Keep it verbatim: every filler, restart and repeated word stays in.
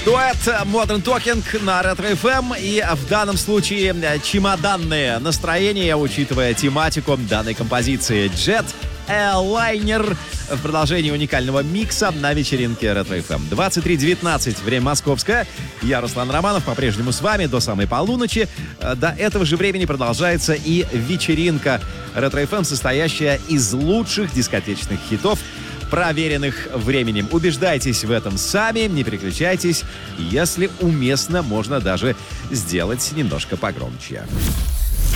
Дуэт Modern Talking на Ретро эф эм. И в данном случае чемоданное настроение, учитывая тематику данной композиции. Jet Airliner в продолжении уникального микса на вечеринке Ретро эф эм. двадцать три девятнадцать, время московское. Я, Руслан Романов, по-прежнему с вами до самой полуночи. До этого же времени продолжается и вечеринка Ретро эф эм, состоящая из лучших дискотечных хитов, проверенных временем. Убеждайтесь в этом сами, не переключайтесь. Если уместно, можно даже сделать немножко погромче.